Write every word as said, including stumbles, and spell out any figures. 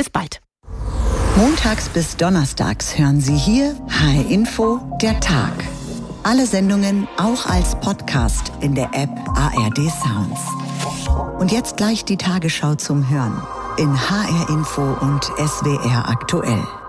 Bis bald. Montags bis donnerstags hören Sie hier H R Info, der Tag. Alle Sendungen auch als Podcast in der App A R D Sounds. Und jetzt gleich die Tagesschau zum Hören in H R Info und S W R aktuell.